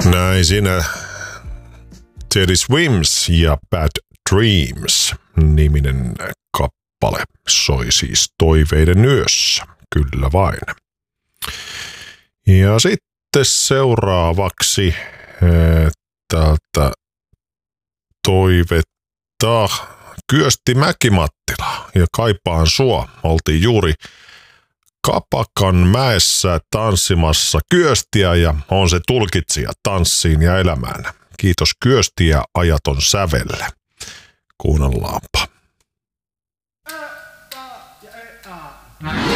Näin siinä Teddy Swims ja Bad Dreams -niminen kappale soi siis Toiveiden yössä, kyllä vain. Ja sitten seuraavaksi täältä toivetta Kyösti Mäki-Mattila ja Kaipaan sua. Oltiin juuri Kapakan mäessä tanssimassa Kyöstiä ja on se tulkitsija tanssiin ja elämään. Kiitos Kyösti ja ajaton sävelle. Kuunnellaanpa.